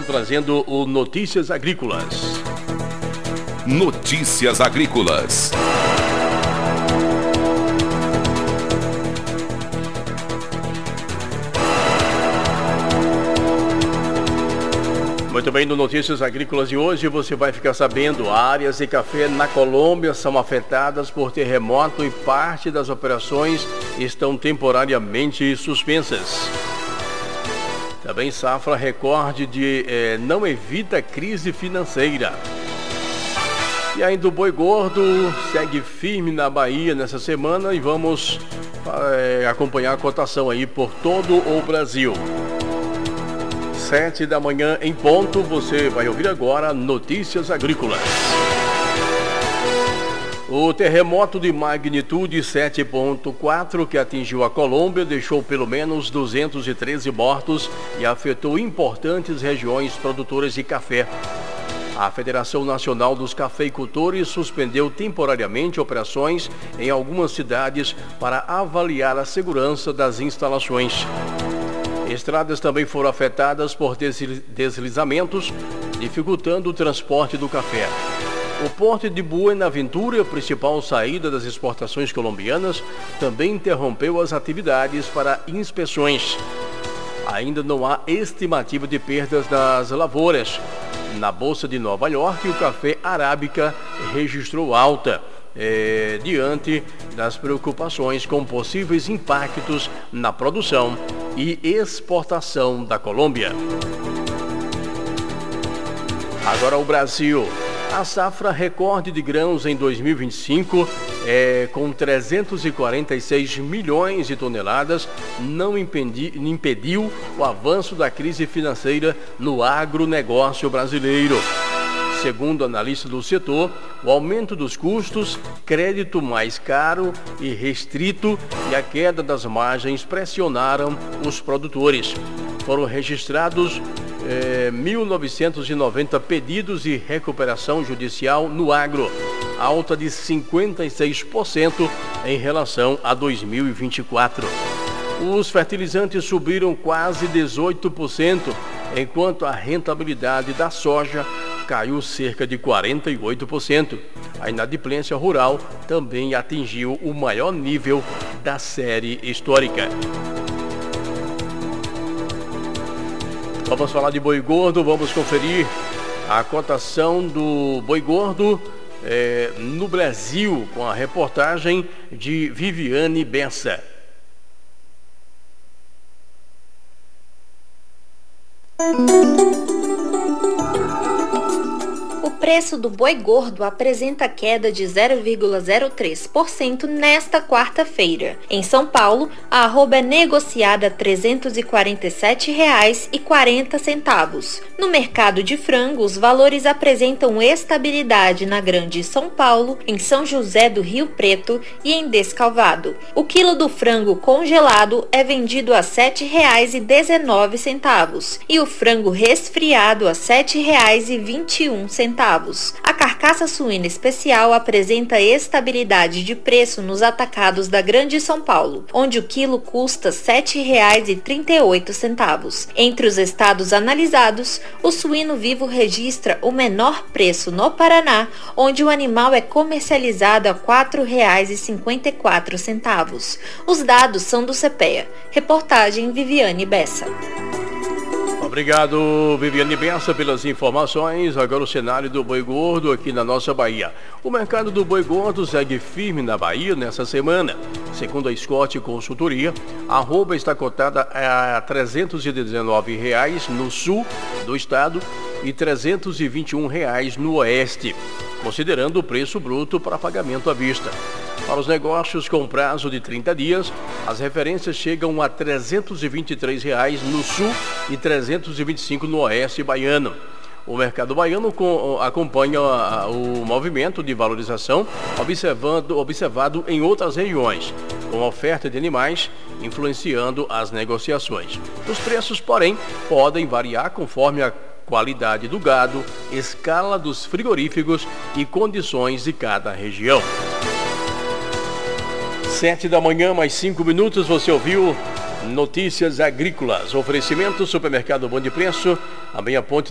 trazendo o Notícias Agrícolas. Notícias Agrícolas. Muito bem, no Notícias Agrícolas de hoje você vai ficar sabendo: áreas de café na Colômbia são afetadas por terremoto e parte das operações estão temporariamente suspensas. Também safra recorde não evita crise financeira. E ainda o boi gordo segue firme na Bahia nessa semana e vamos acompanhar a cotação aí por todo o Brasil. 7 da manhã em ponto, você vai ouvir agora Notícias Agrícolas. O terremoto de magnitude 7.4 que atingiu a Colômbia deixou pelo menos 213 mortos e afetou importantes regiões produtoras de café. A Federação Nacional dos Cafeicultores suspendeu temporariamente operações em algumas cidades para avaliar a segurança das instalações. Estradas também foram afetadas por deslizamentos, dificultando o transporte do café. O porto de Buenaventura, principal saída das exportações colombianas, também interrompeu as atividades para inspeções. Ainda não há estimativa de perdas das lavouras. Na Bolsa de Nova York, o café arábica registrou alta, diante das preocupações com possíveis impactos na produção e exportação da Colômbia. Agora o Brasil. A safra recorde de grãos em 2025, com 346 milhões de toneladas, não impediu o avanço da crise financeira no agronegócio brasileiro. Segundo analistas do setor, o aumento dos custos, crédito mais caro e restrito e a queda das margens pressionaram os produtores. Foram registrados 1.990 pedidos de recuperação judicial no agro, alta de 56% em relação a 2024. Os fertilizantes subiram quase 18%, enquanto a rentabilidade da soja caiu cerca de 48%. A inadimplência rural também atingiu o maior nível da série histórica. Vamos falar de boi gordo, vamos conferir a cotação do boi gordo no Brasil, com a reportagem de Viviane Bessa. O preço do boi gordo apresenta queda de 0,03% nesta quarta-feira. Em São Paulo, a arroba é negociada a R$ 347,40. No mercado de frango, os valores apresentam estabilidade na Grande São Paulo, em São José do Rio Preto e em Descalvado. O quilo do frango congelado é vendido a R$ 7,19 e o frango resfriado a R$ 7,21. A carcaça suína especial apresenta estabilidade de preço nos atacados da Grande São Paulo, onde o quilo custa R$ 7,38. Entre os estados analisados, o suíno vivo registra o menor preço no Paraná, onde o animal é comercializado a R$ 4,54. Os dados são do CPEA. Reportagem Viviane Bessa. Obrigado, Viviane Bessa, pelas informações. Agora o cenário do boi gordo aqui na nossa Bahia. O mercado do boi gordo segue firme na Bahia nessa semana. Segundo a Scott Consultoria, a arroba está cotada a R$ 319 no sul do estado e R$ 321 no oeste, considerando o preço bruto para pagamento à vista. Para os negócios com prazo de 30 dias, as referências chegam a R$ 323 no sul e R$ 325 no oeste baiano. O mercado baiano acompanha o movimento de valorização observado em outras regiões, com a oferta de animais influenciando as negociações. Os preços, porém, podem variar conforme a qualidade do gado, escala dos frigoríficos e condições de cada região. 7 da manhã, mais 5 minutos, você ouviu Notícias Agrícolas. Oferecimento Supermercado Bom de Preço, a meia ponte